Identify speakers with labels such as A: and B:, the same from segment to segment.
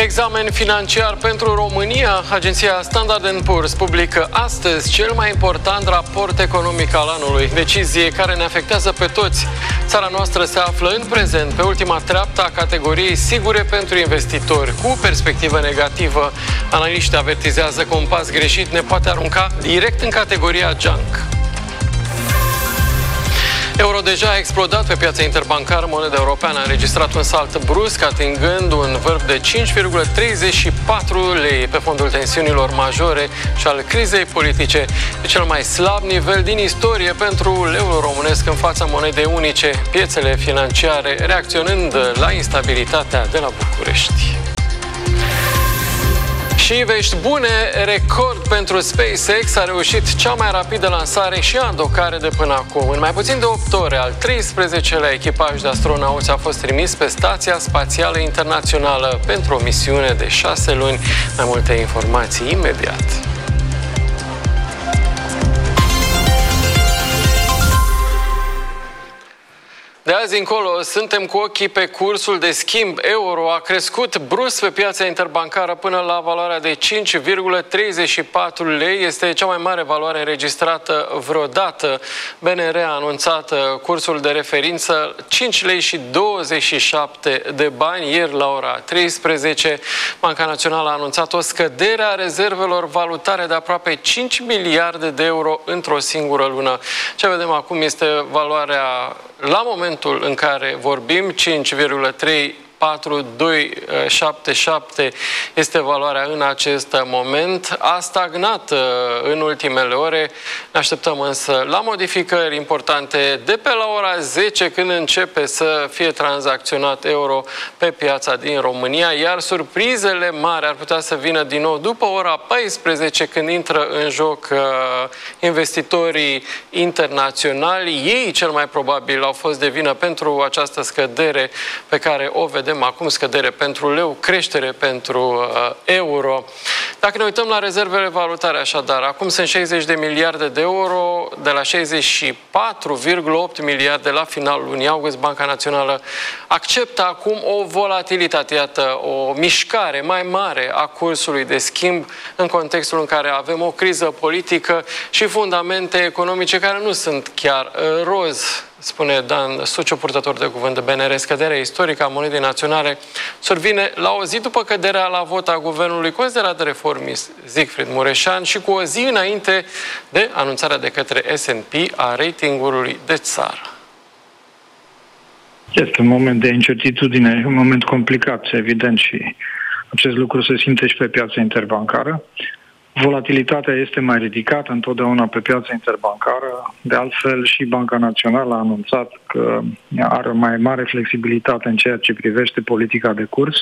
A: Examen financiar pentru România. Agenția Standard & Poor's publică astăzi cel mai important raport economic al anului. Decizie care ne afectează pe toți. Țara noastră se află în prezent pe ultima treaptă a categoriei sigure pentru investitori, cu perspectivă negativă. Analiștii avertizează că un pas greșit ne poate arunca direct în categoria junk. Euro deja a explodat pe piața interbancară. Moneda europeană a înregistrat un salt brusc, atingând un vârf de 5,34 lei pe fondul tensiunilor majore și al crizei politice. E cel mai slab nivel din istorie pentru leul românesc în fața monedei unice, piețele financiare reacționând la instabilitatea de la București. Și vești bune, record pentru SpaceX, a reușit cea mai rapidă lansare și andocare de până acum. În mai puțin de 8 ore, al 13-lea echipaj de astronauți a fost trimis pe Stația Spațială Internațională pentru o misiune de 6 luni. Mai multe informații imediat. De azi încolo suntem cu ochii pe cursul de schimb. Euro a crescut brusc pe piața interbancară până la valoarea de 5,34 lei. Este cea mai mare valoare înregistrată vreodată. BNR a anunțat cursul de referință 5 lei și 27 de bani ieri la ora 13. Banca Națională a anunțat o scădere a rezervelor valutare de aproape 5 miliarde de euro într-o singură lună. Ce vedem acum este valoarea la momentul în care vorbim, 5,4277 este valoarea în acest moment. A stagnat în ultimele ore. Ne așteptăm însă la modificări importante de pe la ora 10, când începe să fie tranzacționat euro pe piața din România, iar surprizele mari ar putea să vină din nou după ora 14, când intră în joc investitorii internaționali. Ei cel mai probabil au fost de vină pentru această scădere pe care o vedem acum, scădere pentru leu, creștere pentru euro. Dacă ne uităm la rezervele valutare, așadar, acum sunt 60 de miliarde de euro, de la 64,8 miliarde la finalul lunii august. Banca Națională acceptă acum o volatilitate, iată, o mișcare mai mare a cursului de schimb în contextul în care avem o criză politică și fundamente economice care nu sunt chiar roz, spune Dan Suciu, purtător de cuvânt de BNR. Scăderea istorică a monedei naționale survine la o zi după căderea la vot a guvernului considerat reformist Siegfried Mureșan și cu o zi înainte de anunțarea de către S&P a ratingului de țară.
B: Este un moment de incertitudine, un moment complicat, evident, și acest lucru se simte și pe piața interbancară. Volatilitatea este mai ridicată întotdeauna pe piața interbancară. De altfel, și Banca Națională a anunțat că are mai mare flexibilitate în ceea ce privește politica de curs.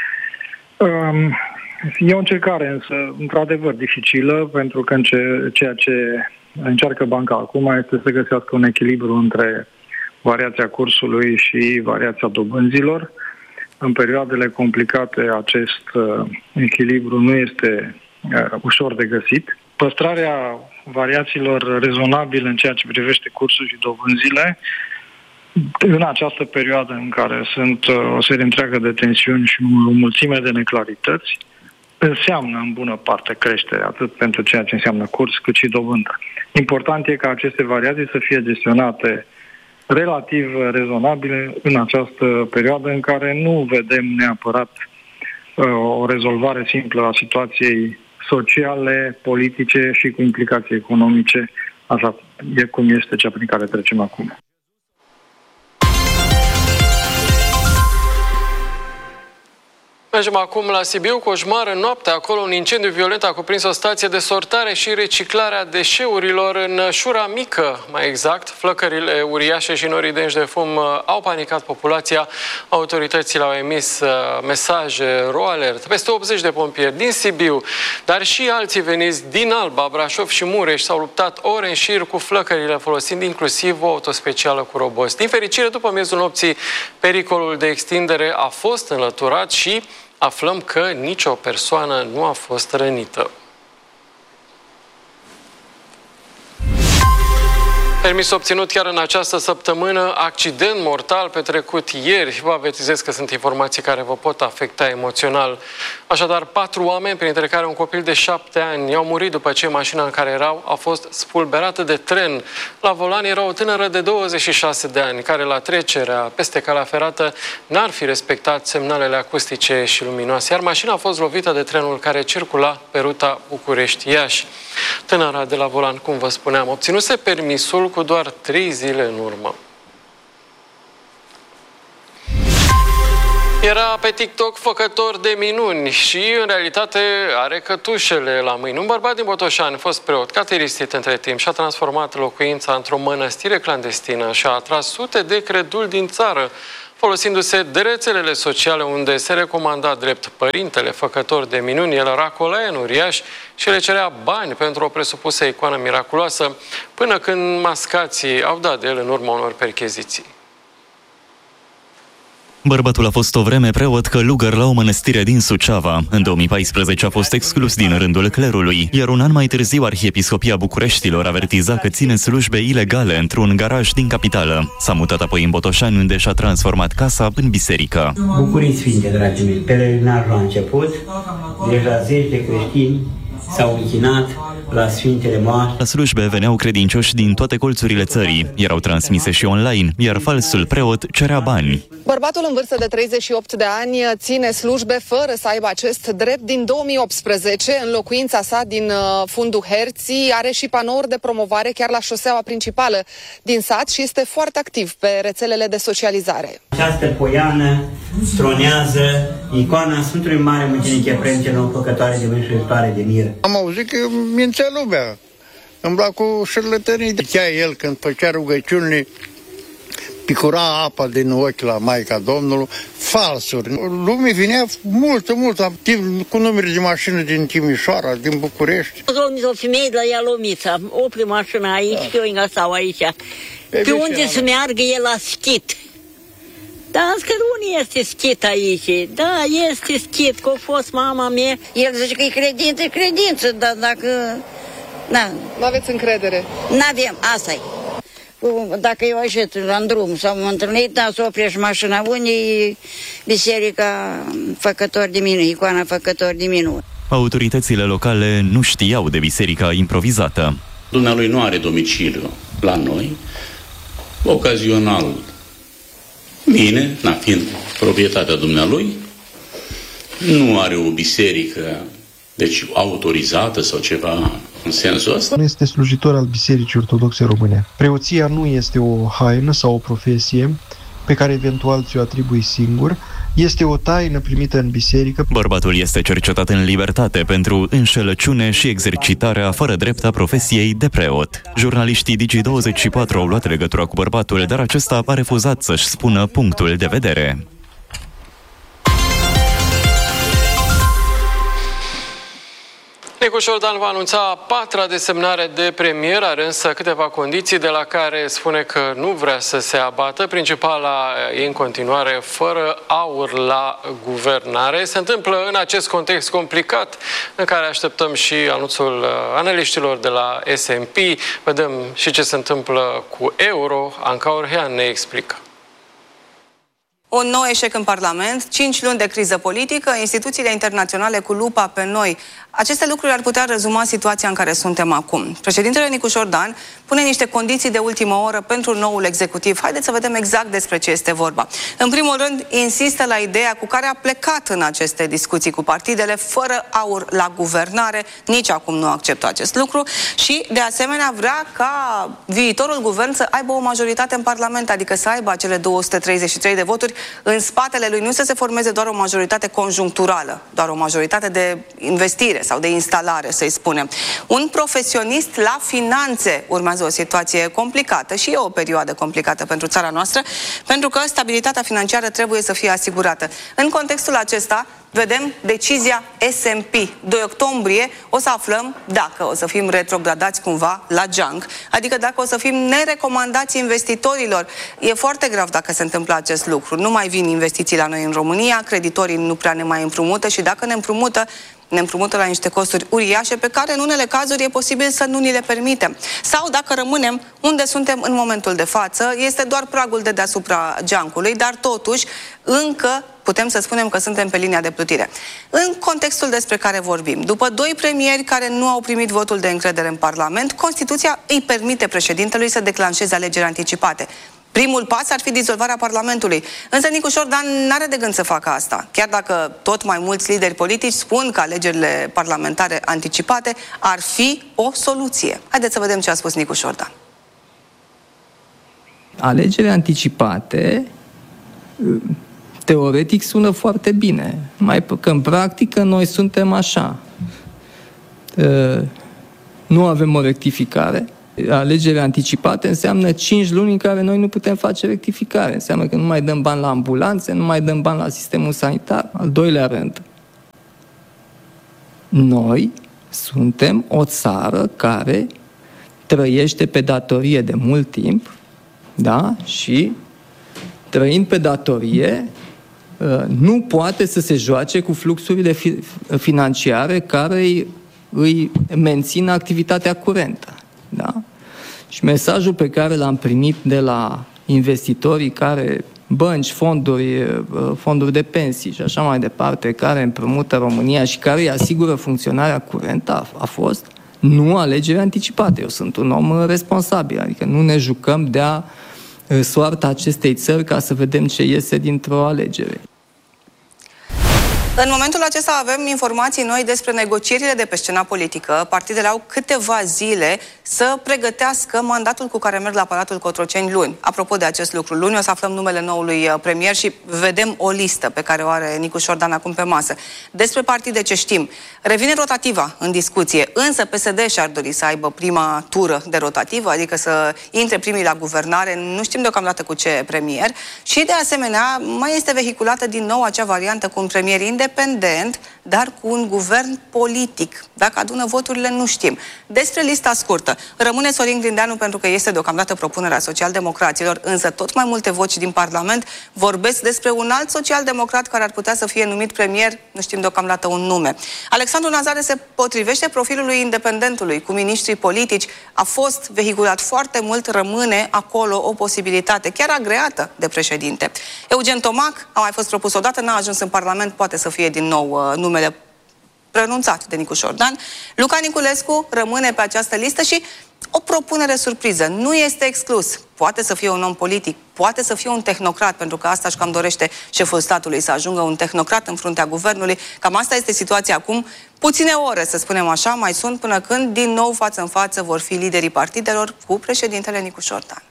B: E o încercare, însă, într-adevăr, dificilă, pentru că ceea ce încearcă banca acum este să găsească un echilibru între variația cursului și variația dobânzilor. În perioadele complicate, acest echilibru nu este ușor de găsit. Păstrarea variațiilor rezonabile în ceea ce privește cursul și dobânzile în această perioadă în care sunt o serie întreagă de tensiuni și o mulțime de neclarități înseamnă în bună parte creștere, atât pentru ceea ce înseamnă curs cât și dobândă. Important e ca aceste variații să fie gestionate relativ rezonabile în această perioadă în care nu vedem neapărat o rezolvare simplă a situației sociale, politice și cu implicații economice, așa e cum este cea prin care trecem acum.
A: Mergem acum la Sibiu, coșmar în noapte. Acolo un incendiu violent a cuprins o stație de sortare și reciclare a deșeurilor în Șura Mică, mai exact. Flăcările uriașe și norii denși de fum au panicat populația. Autoritățile au emis mesaje ro-alert. Peste 80 de pompieri din Sibiu, dar și alții veniți din Alba, Brașov și Mureș s-au luptat ore în șir cu flăcările, folosind inclusiv o autospecială cu roboți. Din fericire, după miezul nopții, pericolul de extindere a fost înlăturat și aflăm că nicio persoană nu a fost rănită. Permis obținut chiar în această săptămână, accident mortal petrecut ieri. Vă avertizez că sunt informații care vă pot afecta emoțional. Așadar, 4 oameni, printre care un copil de 7 ani, au murit după ce mașina în care erau a fost spulberată de tren. La volan era o tânără de 26 de ani, care la trecerea peste calea ferată n-ar fi respectat semnalele acustice și luminoase, iar mașina a fost lovită de trenul care circula pe ruta București-Iași. Tânăra de la volan, cum vă spuneam, obținuse permisul cu doar 3 zile în urmă. Era pe TikTok făcător de minuni și, în realitate, are cătușele la mâini. Un bărbat din Botoșani, fost preot, cateiristit între timp, și-a transformat locuința într-o mănăstire clandestină și a atras sute de creduli din țară, folosindu-se de rețelele sociale unde se recomanda drept părintele făcător de minuni. El racola în uriaș și le cerea bani pentru o presupusă icoană miraculoasă, până când mascații au dat de el în urma unor percheziții.
C: Bărbatul a fost o vreme preot călugăr la o mănăstire din Suceava. În 2014 a fost exclus din rândul clerului, iar un an mai târziu Arhiepiscopia Bucureștilor avertiza că ține slujbe ilegale într-un garaj din capitală. S-a mutat apoi în Botoșani, unde și-a transformat casa în biserică.
D: Bucurii Sfinte, dragii mei, pelerinajul a început, deja zeci de creștini s-au închinat la Sfintele Moaște.
C: La slujbe veneau credincioși din toate colțurile țării, erau transmise și online, iar falsul preot cerea bani.
E: Bărbatul în vârstă de 38 de ani ține slujbe fără să aibă acest drept din 2018. În locuința sa din fundul Herții are și panouri de promovare chiar la șoseaua principală din sat și este foarte activ pe rețelele de socializare.
D: Această poiană stronează icoana Sfântului Mare Mucenic Efrem, cel nou făcătoare de mâini și iertoare de mir.
F: Am auzit că mințea lumea, îmbla cu șerlătănii. Chiar el, când făcea rugăciunile, picura apa din ochi la Maica Domnului, falsuri. Lumea vinea mult activ cu numere de mașină din Timișoara, din București.
G: O femeie de la Ialomița, opri mașina aici, eu încă stau aici. Pe unde să meargă el la schit? Da, că nu este schit aici. Da, este schit, că a fost mama mea. El zice că e credință, dar dacă... Da.
E: Nu aveți încredere?
G: N-avem, asta-i. Dacă eu așet în drum sau m-am întâlnit, da, să oprești mașina. Unde e biserica făcător de minuni, icoana făcător de minuni?
C: Autoritățile locale nu știau de biserica improvizată.
H: Dumnealui nu are domiciliu la noi, ocazional. Mine, fiind proprietatea dumnealui, nu are o biserică, deci autorizată sau ceva în sensul ăsta.
I: Nu este slujitor al Bisericii Ortodoxe Române. Preoția nu este o haină sau o profesie pe care eventual ți-o atribui singur. Este o taină primită în biserică.
C: Bărbatul este cercetat în libertate pentru înșelăciune și exercitarea fără drept a profesiei de preot. Jurnaliștii Digi24 au luat legătura cu bărbatul, dar acesta a refuzat să-și spună punctul de vedere.
A: Nicu Șordan va anunța a 4-a desemnare de premier, are însă câteva condiții de la care spune că nu vrea să se abată. Principala e în continuare fără aur la guvernare. Se întâmplă în acest context complicat în care așteptăm și anunțul analiștilor de la S&P. Vedem și ce se întâmplă cu euro. Anca Orhean ne explică.
J: Un nou eșec în Parlament, 5 luni de criză politică, instituțiile internaționale cu lupa pe noi. Aceste lucruri ar putea rezuma situația în care suntem acum. Președintele Nicu Șordan pune niște condiții de ultimă oră pentru noul executiv. Haideți să vedem exact despre ce este vorba. În primul rând, insistă la ideea cu care a plecat în aceste discuții cu partidele, fără aur la guvernare. Nici acum nu acceptă acest lucru și, de asemenea, vrea ca viitorul guvern să aibă o majoritate în Parlament, adică să aibă acele 233 de voturi în spatele lui, nu să se formeze doar o majoritate conjuncturală, doar o majoritate de investire sau de instalare, să-i spunem. Un profesionist la finanțe. Urmează o situație complicată și e o perioadă complicată pentru țara noastră, pentru că stabilitatea financiară trebuie să fie asigurată. În contextul acesta, vedem decizia S&P. 2 octombrie o să aflăm dacă o să fim retrogradați cumva la junk, adică dacă o să fim nerecomandați investitorilor. E foarte grav dacă se întâmplă acest lucru. Nu mai vin investiții la noi în România, creditorii nu prea ne mai împrumută și dacă ne împrumută, ne împrumută la niște costuri uriașe pe care în unele cazuri e posibil să nu ni le permitem. Sau dacă rămânem unde suntem în momentul de față, este doar pragul de deasupra geancului, dar totuși încă putem să spunem că suntem pe linia de plutire. În contextul despre care vorbim, după 2 premieri care nu au primit votul de încredere în Parlament, Constituția îi permite președintelui să declanșeze alegeri anticipate. Primul pas ar fi dizolvarea Parlamentului. Însă Nicu Șordan n-are de gând să facă asta. Chiar dacă tot mai mulți lideri politici spun că alegerile parlamentare anticipate ar fi o soluție. Haideți să vedem ce a spus Nicu Șordan.
K: Alegerile anticipate teoretic sună foarte bine, mai că în practică noi suntem așa. Nu avem o rectificare. Alegerile anticipate înseamnă 5 luni în care noi nu putem face rectificare. Înseamnă că nu mai dăm bani la ambulanțe, nu mai dăm bani la sistemul sanitar. Al doilea rând, noi suntem o țară care trăiește pe datorie de mult timp, da? Și trăind pe datorie, nu poate să se joace cu fluxurile financiare care îi mențin activitatea curentă. Da? Și mesajul pe care l-am primit de la investitorii care, bănci, fonduri de pensii și așa mai departe, care împrumută România și care îi asigură funcționarea curentă, a fost nu alegeri anticipate. Eu sunt un om responsabil, adică nu ne jucăm de-a soarta acestei țări ca să vedem ce iese dintr-o alegere.
J: În momentul acesta avem informații noi despre negocierile de pe scena politică. Partidele au câteva zile să pregătească mandatul cu care merg la Palatul Cotroceni luni. Apropo de acest lucru, luni o să aflăm numele noului premier și vedem o listă pe care o are Nicu Șordan acum pe masă. Despre partide ce știm. Revine rotativa în discuție, însă PSD și-ar dori să aibă prima tură de rotativă, adică să intre primii la guvernare, nu știm deocamdată cu ce premier. Și de asemenea mai este vehiculată din nou acea variantă cu un premier independent, dar cu un guvern politic. Dacă adună voturile, nu știm. Despre lista scurtă. Rămâne Sorin Grindeanu pentru că este deocamdată propunerea socialdemocraților, însă tot mai multe voci din Parlament vorbesc despre un alt social-democrat care ar putea să fie numit premier, nu știm deocamdată un nume. Alexandru Nazare se potrivește profilului independentului, cu miniștrii politici, a fost vehiculat foarte mult, rămâne acolo o posibilitate, chiar agreată de președinte. Eugen Tomac a mai fost propus odată, n-a ajuns în Parlament, poate să fie din nou numele pronunțat de Nicu Șordan. Luca Niculescu rămâne pe această listă și o propunere surpriză. Nu este exclus. Poate să fie un om politic, poate să fie un tehnocrat, pentru că asta și cam dorește șeful statului, să ajungă un tehnocrat în fruntea guvernului. Cam asta este situația acum. Puține ore, să spunem așa, mai sunt până când din nou față în față vor fi liderii partidelor cu președintele Nicu Șordan.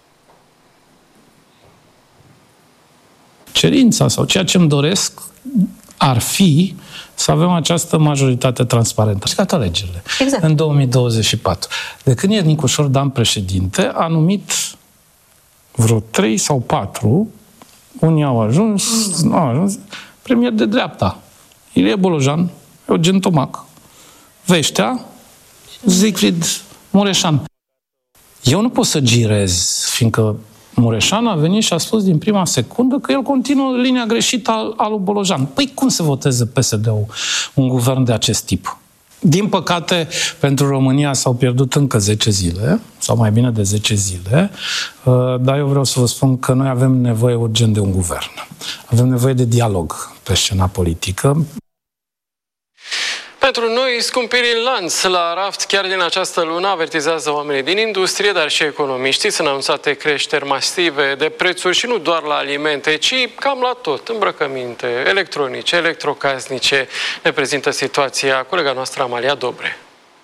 L: Cerința sau ceea ce îmi doresc ar fi să avem această majoritate transparentă. Și ca alegerile. Exact. În 2024. De când e Nicu Șordan președinte, a numit vreo 3 sau 4, unii au ajuns, nu au ajuns, premier de dreapta. Ilie Bolojan, Eugen Tomac, Veștea, Siegfried Mureșan. Eu nu pot să girez, fiindcă Mureșan a venit și a spus din prima secundă că el continuă linia greșită al lui Bolojan. Păi cum se voteze PSD-ul un guvern de acest tip? Din păcate, pentru România s-au pierdut încă 10 zile, sau mai bine de 10 zile, dar eu vreau să vă spun că noi avem nevoie urgent de un guvern. Avem nevoie de dialog pe scena politică.
A: Pentru noi, scumpirii în lanț la raft chiar din această lună avertizează oamenii din industrie, dar și economiștii. Sunt anunțate creșteri masive de prețuri și nu doar la alimente, ci cam la tot. Îmbrăcăminte, electronice, electrocasnice. Ne prezintă situația colega noastră Amalia Dobre.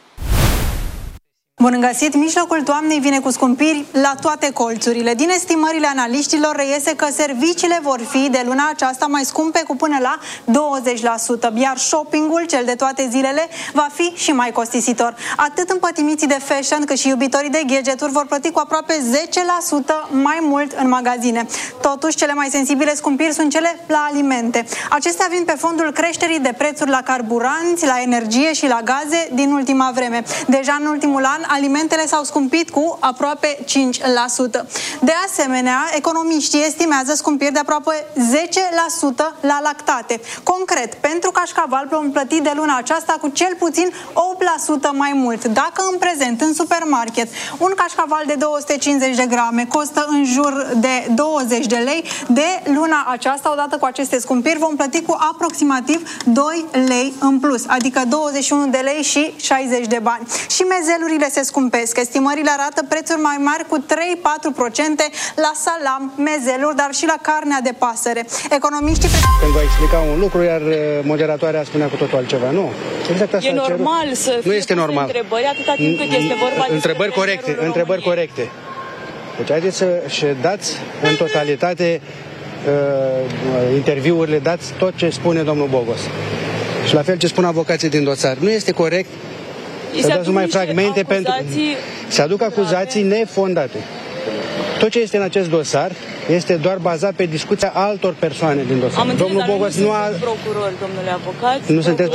M: Bun găsit! Mijlocul toamnei vine cu scumpiri la toate colțurile. Din estimările analiștilor reiese că serviciile vor fi de luna aceasta mai scumpe cu până la 20%, iar shoppingul, cel de toate zilele, va fi și mai costisitor. Atât împătimiții de fashion cât și iubitorii de gadgeturi vor plăti cu aproape 10% mai mult în magazine. Totuși, cele mai sensibile scumpiri sunt cele la alimente. Acestea vin pe fondul creșterii de prețuri la carburanți, la energie și la gaze din ultima vreme. Deja în ultimul an, alimentele s-au scumpit cu aproape 5%. De asemenea, economiștii estimează scumpiri de aproape 10% la lactate. Concret, pentru cașcaval vom plăti de luna aceasta cu cel puțin 8% mai mult. Dacă în prezent, în supermarket, un cașcaval de 250 de grame costă în jur de 20 de lei, de luna aceasta, odată cu aceste scumpiri, vom plăti cu aproximativ 2 lei în plus, adică 21 de lei și 60 de bani. Și mezelurile se scumpesc. Estimările arată prețuri mai mari cu 3-4% la salam, mezeluri, dar și la carnea de pasăre. Economiștii...
N: Când va explica un lucru, iar moderatoarea spunea cu totul altceva. Nu. Exact asta
O: e normal să
N: nu este normal.
O: Întrebări atâta timp cât este vorba de
N: întrebări corecte. Deci haideți să dați în totalitate interviurile, dați tot ce spune domnul Bogos. Și la fel ce spun avocații din dosar. Nu este corect să dați numai fragmente pentru... Se aduc acuzații nefondate. Tot ce este în acest dosar este doar bazat pe discuția altor persoane din dosar.
O: Domnul Bogos nu a... procuror, domnule avocat.
N: Nu sunteți